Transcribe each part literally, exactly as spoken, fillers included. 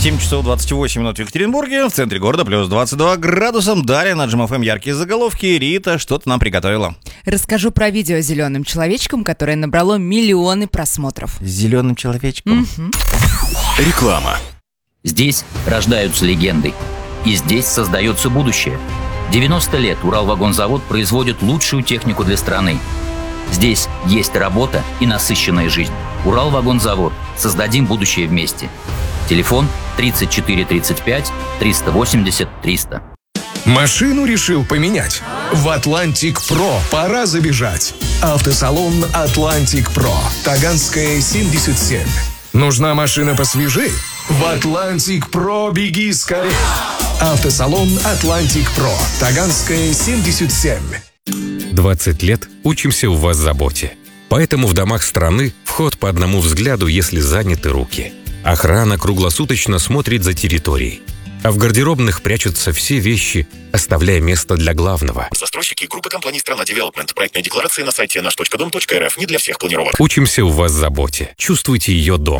семь часов двадцать восемь минут в Екатеринбурге, в центре города плюс двадцать два градуса. Далее на Джем эф эм яркие заголовки. Рита что-то нам приготовила. Расскажу про видео с зеленым человечком, которое набрало миллионы просмотров. С зеленым человечком? Угу. Реклама. Здесь рождаются легенды. И здесь создается будущее. девяносто лет Уралвагонзавод производит лучшую технику для страны. Здесь есть работа и насыщенная жизнь. Уралвагонзавод. Создадим будущее вместе. Телефон тридцать четыре тридцать пять триста восемьдесят триста. Машину решил поменять? В Атлантик Про пора забежать. Автосалон Атлантик Про. Таганская, семьдесят семь. Нужна машина посвежей? В Атлантик Про беги скорее. Автосалон Атлантик Про. Таганская, семьдесят семь. двадцать лет учимся у вас заботе. Поэтому в домах страны вход по одному взгляду, если заняты руки. Охрана круглосуточно смотрит за территорией. А в гардеробных прячутся все вещи, оставляя место для главного. Застройщики группы компаний «Страна Девелопмент». Проектные декларации на сайте наш точка дом точка эр эф. Не для всех планировок. Учимся у вас заботе. Чувствуйте ее дома.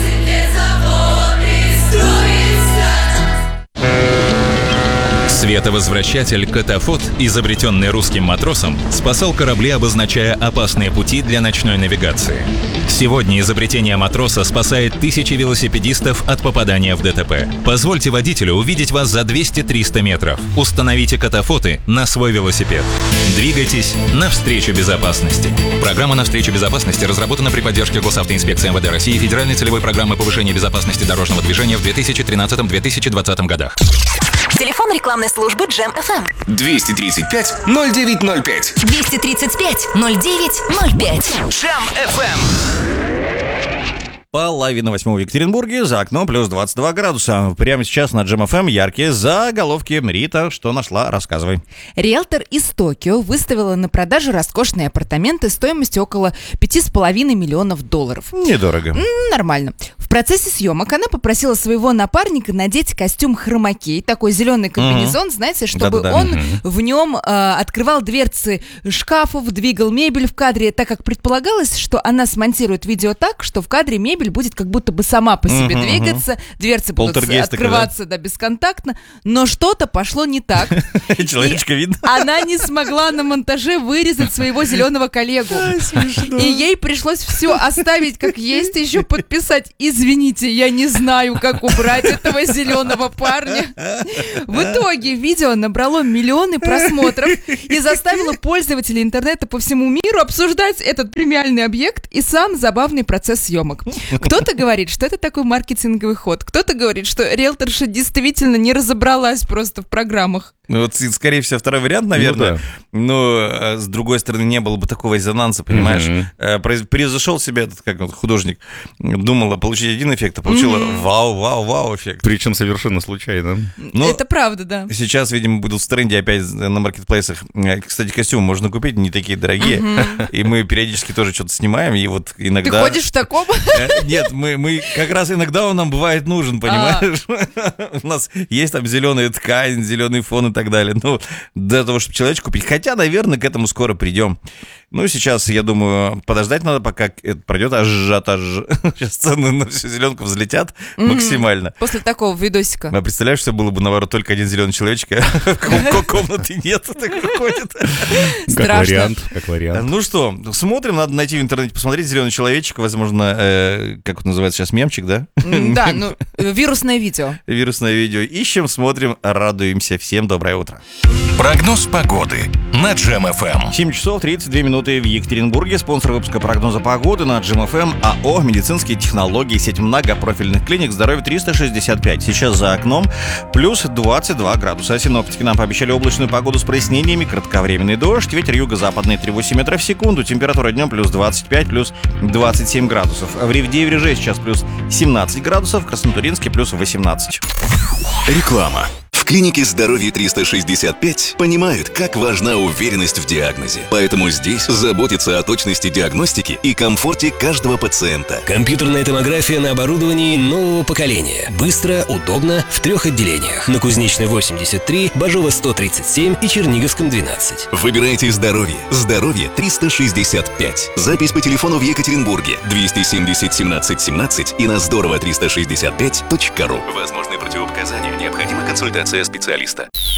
Световозвращатель «Катафот», изобретенный русским матросом, спасал корабли, обозначая опасные пути для ночной навигации. Сегодня изобретение матроса спасает тысячи велосипедистов от попадания в дэ тэ пэ. Позвольте водителю увидеть вас за двести-триста метров. Установите «Катафоты» на свой велосипед. Двигайтесь навстречу безопасности. Программа «Навстречу безопасности» разработана при поддержке Госавтоинспекции эм вэ дэ России и Федеральной целевой программы повышения безопасности дорожного движения в две тысячи тринадцатом — две тысячи двадцатом годах. Телефон рекламной службы Джем эф эм. двести тридцать пять ноль девять ноль пять. двести тридцать пять ноль девять ноль пять. Джем эф эм. Половина восьмого в Екатеринбурге, за окном плюс двадцать два градуса. Прямо сейчас на Джем эф эм яркие заголовки. Рита, что нашла, рассказывай. Риэлтор из Токио выставила на продажу роскошные апартаменты стоимостью около пяти с половиной миллионов долларов. Недорого. М, Нормально. В процессе съемок она попросила своего напарника надеть костюм хромакей, такой зеленый комбинезон, mm-hmm. знаете, чтобы Да-да-да. он Mm-hmm. в нем э, открывал дверцы шкафов, двигал мебель в кадре, так как предполагалось, что она смонтирует видео так, что в кадре мебель будет как будто бы сама по себе Mm-hmm. двигаться, дверцы будут Полтергейст открываться да, бесконтактно, но что-то пошло не так. Человечка видно. Она не смогла на монтаже вырезать своего зеленого коллегу. И ей пришлось все оставить как есть, еще подписать: извините, я не знаю, как убрать этого зеленого парня. В итоге видео набрало миллионы просмотров и заставило пользователей интернета по всему миру обсуждать этот премиальный объект и сам забавный процесс съемок. Кто-то говорит, что это такой маркетинговый ход, кто-то говорит, что риэлторша действительно не разобралась просто в программах. Ну, вот, скорее всего, второй вариант, наверное. Ну, Но, с другой стороны, не было бы такого резонанса, понимаешь? Mm-hmm. Произ- Превзошел себя этот как вот, художник. Думала получить один эффект, а получила mm-hmm. вау-вау-вау эффект. Причем совершенно случайно. Но это правда, да. Сейчас, видимо, будут в тренде опять на маркетплейсах. Кстати, костюмы можно купить, не такие дорогие. Mm-hmm. И мы периодически тоже что-то снимаем, и вот иногда... Ты ходишь в таком? Нет, мы, мы как раз иногда он нам бывает нужен, понимаешь? У нас есть там зеленая ткань, зеленый фон и так далее. Ну, для того, чтобы человечку купить. Хотя, наверное, к этому скоро придем. Ну, сейчас, я думаю, подождать надо, пока это пройдет ажиотаж. Сейчас цены на всю зеленку взлетят mm-hmm. максимально. После такого видосика. А представляешь, что было бы, наоборот, только один зеленый человечек, а комнаты нет, так выходит. Как вариант, как вариант. Ну что, смотрим, надо найти в интернете, посмотреть зеленый человечек, возможно, как это называется сейчас, мемчик, да? Да, ну, вирусное видео. Вирусное видео. Ищем, смотрим, радуемся. Всем доброе утро. Прогноз погоды на Джем эф эм. семь часов тридцать две минуты в Екатеринбурге. Спонсор выпуска прогноза погоды на Джем эф эм АО «Медицинские технологии», сеть многопрофильных клиник «Здоровье триста шестьдесят пять». Сейчас за окном плюс двадцать два градуса. Синоптики нам пообещали облачную погоду с прояснениями, кратковременный дождь, ветер юго-западный три целых восемь десятых метров в секунду, температура днем плюс двадцать пять, плюс двадцать семь градусов. В Ревде и в Реже сейчас плюс семнадцать градусов, в Краснотурьинске плюс восемнадцать. Реклама. клинике «Здоровье триста шестьдесят пять» понимают, как важна уверенность в диагнозе. Поэтому здесь заботятся о точности диагностики и комфорте каждого пациента. Компьютерная томография на оборудовании нового поколения. Быстро, удобно, в трех отделениях. На Кузнечной восемьдесят три, Бажова сто тридцать семь и Черниговском двенадцать. Выбирайте «Здоровье». «Здоровье триста шестьдесят пять». Запись по телефону в Екатеринбурге двести семьдесят семнадцать семнадцать и на здорово триста шестьдесят пять точка ру. Возможны противопоказания. Необходима консультация специалиста.